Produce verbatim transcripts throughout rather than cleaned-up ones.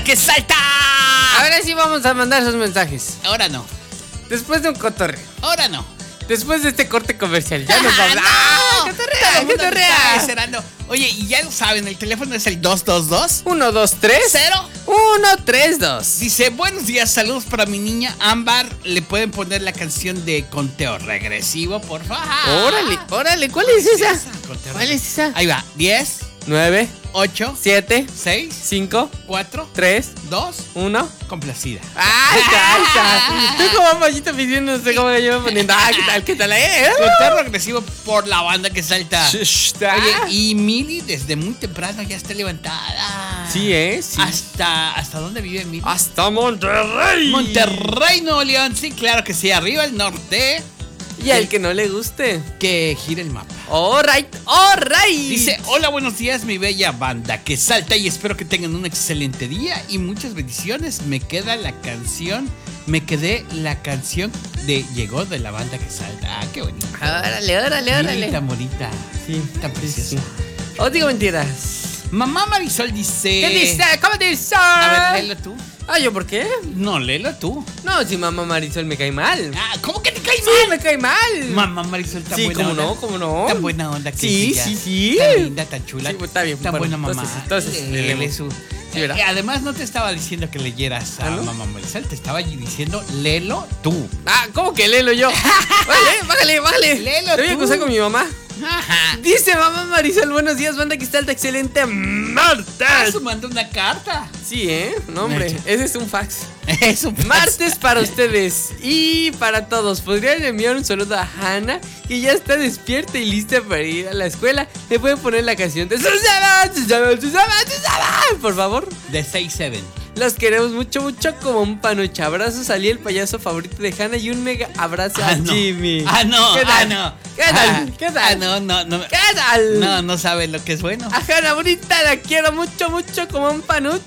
que salta. Ahora sí vamos a mandar esos mensajes. Ahora no. Después de un cotorreo. Ahora no. Después de este corte comercial. Ya nos vamos. ¡No! ¡Ah, cotorrea, Todo el mundo cotorrea! te está esperando. Oye, y ya lo saben, el teléfono es el dos dos dos uno, dos, tres. cero. uno, tres, dos. Dice, buenos días, saludos para mi niña Ámbar. ¿Le pueden poner la canción de conteo regresivo, por favor? Órale, órale. ¿Cuál es esa? Conteo ¿Cuál es esa? Ahí va. diez, nueve, ocho, siete, seis, cinco, cuatro, tres, dos, uno. complacida. ¡Ay, está, ahí está! Tú como pollito pidiendo, no sé cómo yo poniendo. ¡Ah, qué tal, qué tal! ¡Eh! Conteo regresivo por la banda que salta. Está. Oye, y Mili desde muy temprano ya está levantada. Sí, ¿eh? Sí. ¿Hasta, ¿hasta dónde vive Mili? Hasta Monterrey. Monterrey, Nuevo León. Sí, claro que sí. Arriba el norte. Y al que no le guste. Que gire el mapa. Alright, alright. Dice, hola, buenos días, mi bella banda que salta y espero que tengan un excelente día y muchas bendiciones. Me queda la canción, me quedé la canción de Llegó de la banda que salta. Ah, qué bonito. Órale, órale, Mili, órale. tan bonita. Sí, Tan preciosa. sí. ¿O digo mentiras? Mamá Marisol dice... ¿Qué dice? ¿Cómo dice? A ver, léelo tú. Ah, ¿yo por qué? No, léelo tú. No, si mamá Marisol me cae mal. Ah, ¿cómo que te cae Sí, mal? me cae mal. Mamá Marisol, tan Sí, buena cómo onda. no, cómo no. Tan buena onda que Sí, es ella. sí, sí. Tan linda, tan chula. Sí, pues, está bien, Tan bueno, buena mamá. entonces- entonces, Léele leemos. su... Sí, ¿verdad? Eh, además, no te estaba diciendo que leyeras a ¿Ah, no? Mamá Marisol, te estaba diciendo, léelo tú. Ah, ¿cómo que léelo yo? Bájale, bájale, bájale. Léelo Te voy a tú. acusar con mi mamá. Ajá. Dice mamá Marisol, buenos días, banda que está alta, excelente Ah, martes. sumando una carta. Sí, ¿eh? No, hombre, Nacho. ese es un fax. Es un Martes para ustedes y para todos. ¿Podrían enviar un saludo a Hannah, que ya está despierta y lista para ir a la escuela? Le pueden poner la canción de Susana, Susana, Susana, Susana, por favor. de seis siete. Los queremos mucho, mucho como un panucha. Abrazos a Ali, el payaso favorito de Hannah, y un mega abrazo Ah, a no. Jimmy. Ah, no. ¿Qué tal? Ah, no. ¿Qué tal? Ah, ¿Qué tal? ah, no, no, no. ¿Qué tal? No, no sabe lo que es bueno. A Hannah bonita la quiero mucho, mucho como un panucho.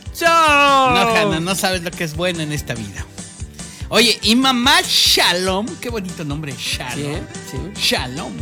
No, Hannah, no sabes lo que es bueno en esta vida. Oye, y mamá Shalom, qué bonito nombre, Sí, Shalom. ¿eh? Sí. Shalom.